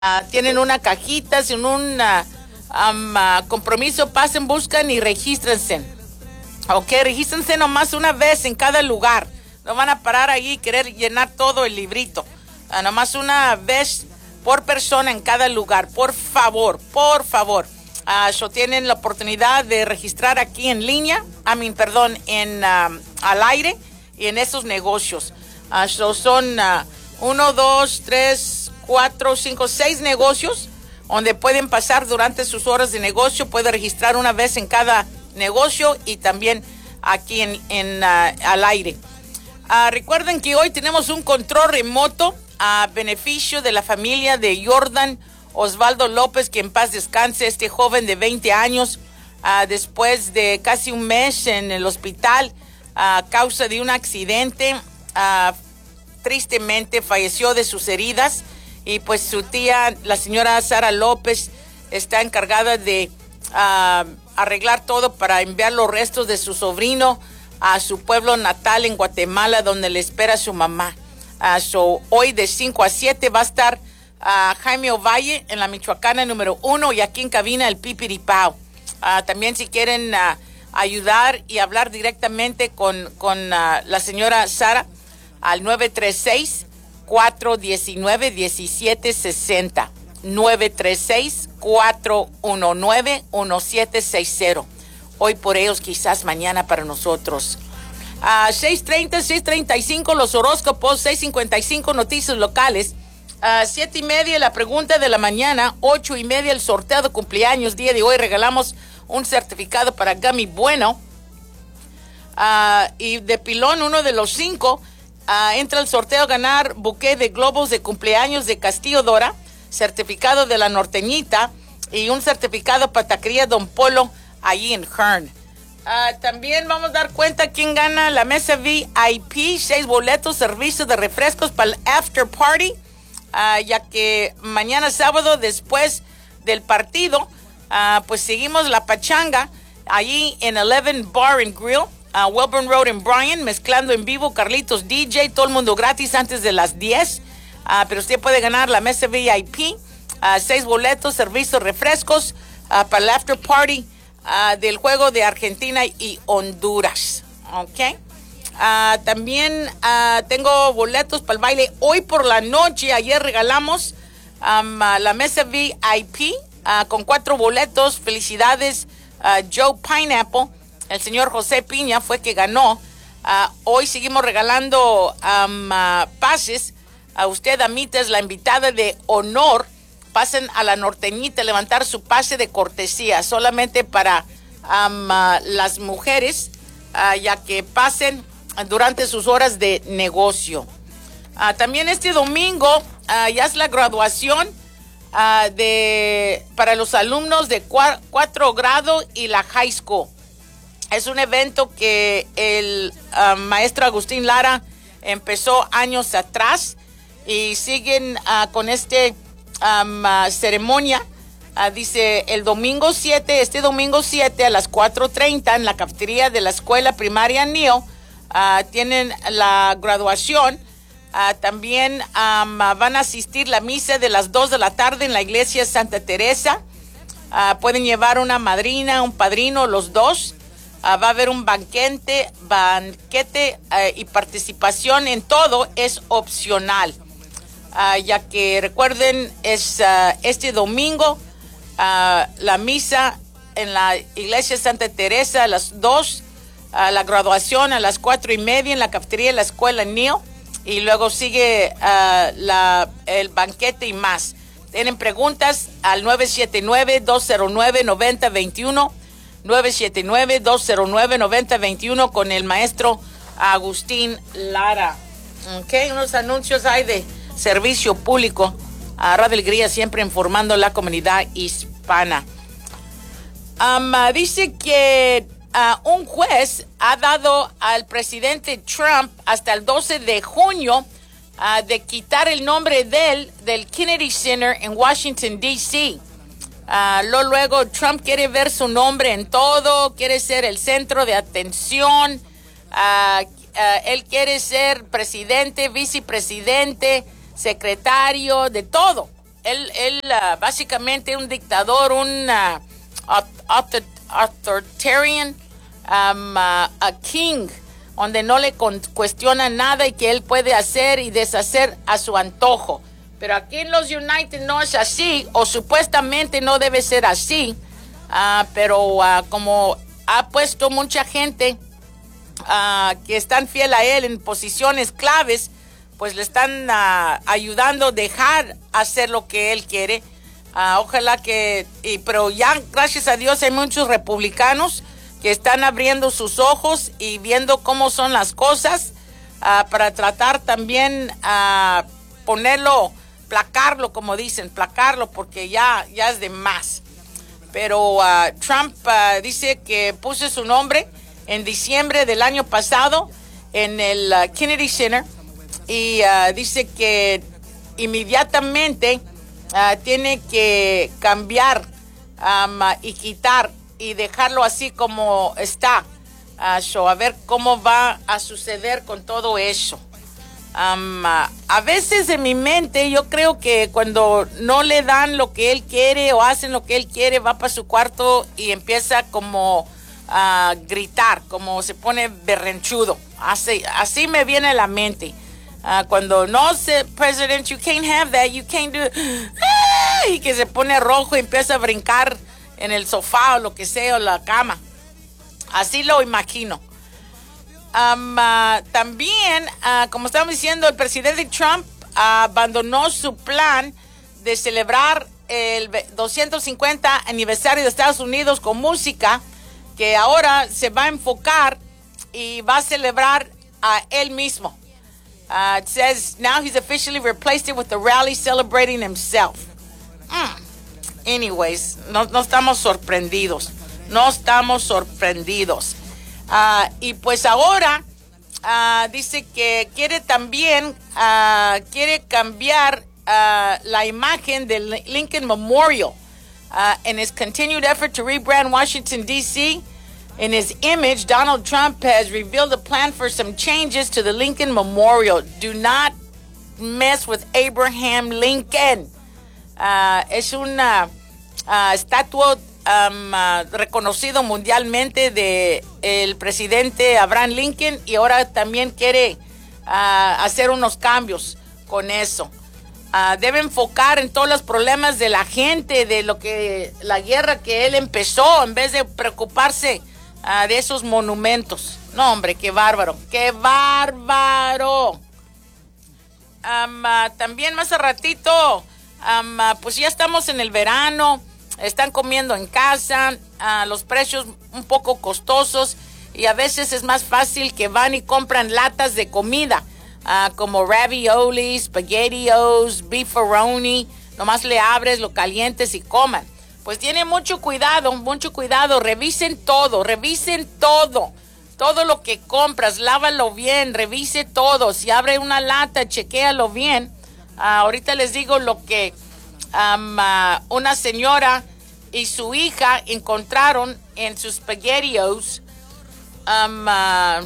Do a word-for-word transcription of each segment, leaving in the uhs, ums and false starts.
Uh, tienen una cajita sin un uh, um, uh, compromiso, pasen, buscan y regístrense. Ok, regístrense nomás una vez en cada lugar. No van a parar ahí y querer llenar todo el librito. Uh, nomás una vez por persona en cada lugar. Por favor, por favor. Uh, so tienen la oportunidad de registrar aquí en línea, I mean, perdón, en uh, al aire y en esos negocios. Uh, so son uh, uno, dos, tres, cuatro, cinco, seis negocios donde pueden pasar durante sus horas de negocio. Puede registrar una vez en cada negocio y también aquí en, en uh, al aire. Uh, recuerden que hoy tenemos un control remoto a beneficio de la familia de Jordan Osvaldo López, que en paz descanse, este joven de veinte años, uh, después de casi un mes en el hospital a causa de un accidente. Uh, tristemente falleció de sus heridas y pues su tía, la señora Sara López, está encargada de uh, arreglar todo para enviar los restos de su sobrino a su pueblo natal en Guatemala, donde le espera su mamá. Uh, so, hoy de cinco a siete va a estar uh, Jaime Ovalle en la Michoacana número uno y aquí en cabina el Pipiripao. Uh, también si quieren uh, ayudar y hablar directamente con, con uh, la señora Sara, al nueve tres seis, cuatro uno nueve, uno siete seis cero. nueve tres seis, cuatro uno nueve, uno siete seis cero. Hoy por ellos, quizás mañana para nosotros. Uh, seis treinta, seis treinta y cinco los horóscopos, seis cincuenta y cinco noticias locales, uh, siete y media la pregunta de la mañana, ocho y media el sorteo de cumpleaños. Día de hoy regalamos un certificado para Gummy Bueno. Uh, y de pilón, uno de los cinco, uh, entra el sorteo a ganar buqué de globos de cumpleaños de Castillo Dora, certificado de la Norteñita y un certificado para Taquería Don Polo allí en Hearn. Uh, también vamos a dar cuenta quién gana la mesa V I P, seis boletos, servicio de refrescos para el after party, uh, ya que mañana sábado después del partido, uh, pues seguimos la pachanga allí en Eleven Bar and Grill, uh, Welborn Road en Bryan, mezclando en vivo, Carlitos D J, todo el mundo gratis antes de las diez, uh, pero usted puede ganar la mesa V I P, uh, seis boletos, servicio de refrescos uh, para el after party Uh, del juego de Argentina y Honduras, ¿ok? Uh, también uh, tengo boletos para el baile hoy por la noche. Ayer regalamos um, uh, la mesa V I P uh, con cuatro boletos. Felicidades, uh, Joe Pineapple. El señor José Piña fue que ganó. Uh, hoy seguimos regalando um, uh, pases. A usted, amita, es la invitada de honor. Pasen a la Norteñita a levantar su pase de cortesía, solamente para um, uh, las mujeres, uh, ya que pasen durante sus horas de negocio. Uh, también este domingo uh, ya es la graduación uh, de para los alumnos de cua- cuatro grado y la high school. Es un evento que el uh, maestro Agustín Lara empezó años atrás y siguen uh, con este Um, uh, ceremonia. Uh, dice el domingo siete, este domingo siete a las cuatro treinta en la cafetería de la escuela primaria Neil, uh, tienen la graduación. Uh, también um, uh, van a asistir la misa de las dos de la tarde en la iglesia Santa Teresa. Uh, pueden llevar una madrina, un padrino, los dos. Uh, va a haber un banquete, banquete uh, y participación en todo es opcional. Uh, ya que recuerden es uh, este domingo uh, la misa en la iglesia Santa Teresa a las dos, uh, la graduación a las cuatro y media en la cafetería de la escuela Neil y luego sigue uh, la, el banquete y más. Tienen preguntas al nueve siete nueve, dos cero nueve, nueve cero dos uno, nueve siete nueve, dos cero nueve, nueve cero dos uno con el maestro Agustín Lara. Ok, unos anuncios hay de servicio público a Radio Alegría, siempre informando a la comunidad hispana. Um, uh, dice que uh, un juez ha dado al presidente Trump hasta el doce de junio uh, de quitar el nombre de él del Kennedy Center en Washington, D C Uh, lo, luego Trump quiere ver su nombre en todo, quiere ser el centro de atención, uh, uh, él quiere ser presidente, vicepresidente, secretario, de todo. él, él uh, básicamente un dictador, un uh, author, authoritarian, um, uh, a king, donde no le con, cuestiona nada y que él puede hacer y deshacer a su antojo. Pero aquí en los United no es así, o supuestamente no debe ser así, uh, pero uh, como ha puesto mucha gente uh, que están fiel a él en posiciones claves, pues le están uh, ayudando a dejar hacer lo que él quiere. Uh, ojalá que, y, pero ya gracias a Dios hay muchos republicanos que están abriendo sus ojos y viendo cómo son las cosas uh, para tratar también a uh, ponerlo, placarlo, como dicen, placarlo, porque ya, ya es de más. Pero uh, Trump uh, dice que puso su nombre en diciembre del año pasado en el uh, Kennedy Center y uh, dice que inmediatamente uh, tiene que cambiar um, uh, y quitar y dejarlo así como está. Uh, so, a ver cómo va a suceder con todo eso. Um, uh, a veces en mi mente yo creo que cuando no le dan lo que él quiere o hacen lo que él quiere, va para su cuarto y empieza como a uh, gritar, como se pone berrenchudo. Así, así me viene a la mente. Uh, cuando no sé, President, you can't have that, you can't do it. ¡Ah! Y que se pone rojo y empieza a brincar en el sofá o lo que sea, o la cama. Así lo imagino. Um, uh, también, uh, como estamos diciendo, el presidente Trump uh, abandonó su plan de celebrar el doscientos cincuenta aniversario de Estados Unidos con música, que ahora se va a enfocar y va a celebrar a él mismo. Uh, it says now he's officially replaced it with a rally celebrating himself. Mm. Anyways, no, no estamos sorprendidos. No estamos sorprendidos. Uh, y pues ahora uh, dice que quiere también, uh, quiere cambiar uh, la imagen del Lincoln Memorial. Uh, in his continued effort to rebrand Washington, D C, in his image, Donald Trump has revealed a plan for some changes to the Lincoln Memorial. Do not mess with Abraham Lincoln. Uh, es una uh, estatua um, uh, reconocido mundialmente de el presidente Abraham Lincoln, y ahora también quiere uh, hacer unos cambios con eso. Uh, debe enfocar en todos los problemas de la gente, de lo que la guerra que él empezó, en vez de preocuparse uh, de esos monumentos. No, hombre, qué bárbaro, qué bárbaro. Um, uh, también más a ratito, um, uh, pues ya estamos en el verano, están comiendo en casa, uh, los precios un poco costosos, y a veces es más fácil que van y compran latas de comida, uh, como ravioli, spaghettios, beefaroni. Nomás le abres, lo calientes y coman. Pues tienen mucho cuidado, mucho cuidado, revisen todo, revisen todo. Todo lo que compras, lávalo bien, revise todo. Si abre una lata, chequéalo bien. Uh, ahorita les digo lo que um, uh, una señora y su hija encontraron en sus spaghettios. Um, uh,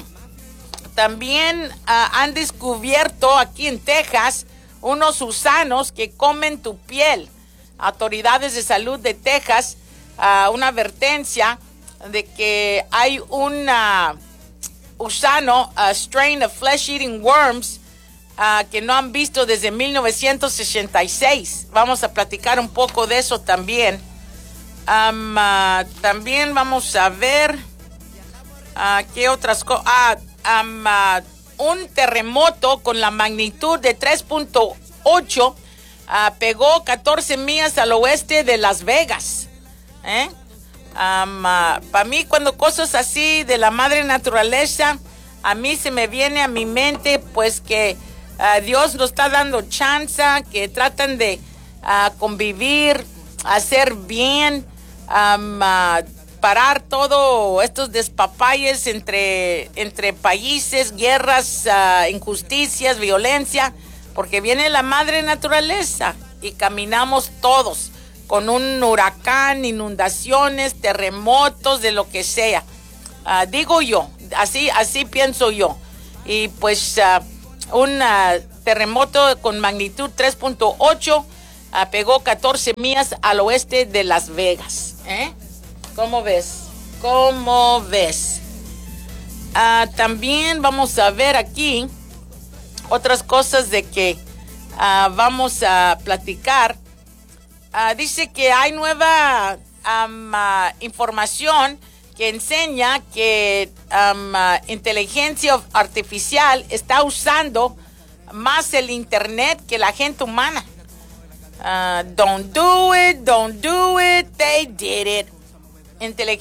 también uh, han descubierto aquí en Texas unos gusanos que comen tu piel. Autoridades de salud de Texas, uh, una advertencia de que hay una gusano, a strain of flesh-eating worms, uh, que no han visto desde mil novecientos sesenta y seis. Vamos a platicar un poco de eso también. Um, uh, también vamos a ver uh, qué otras cosas. Uh, um, uh, un terremoto con la magnitud de tres punto ocho uh, pegó catorce millas al oeste de Las Vegas. ¿Eh? Um, uh, para mí, cuando cosas así de la madre naturaleza, a mí se me viene a mi mente pues que uh, Dios nos está dando chance, que tratan de uh, convivir, hacer bien, um, uh, parar todo estos despapalles entre, entre países, guerras, uh, injusticias, violencia, porque viene la madre naturaleza y caminamos todos con un huracán, inundaciones, terremotos, de lo que sea. Uh, digo yo, así, así pienso yo. Y pues uh, un uh, terremoto con magnitud tres punto ocho uh, pegó catorce millas al oeste de Las Vegas. ¿Eh? ¿Cómo ves? ¿Cómo ves? Uh, también vamos a ver aquí otras cosas de que uh, vamos a platicar. Uh, dice que hay nueva um, uh, información que enseña que um, uh, inteligencia artificial está usando más el internet que la gente humana. Uh, don't do it, don't do it, they did it. Inteligencia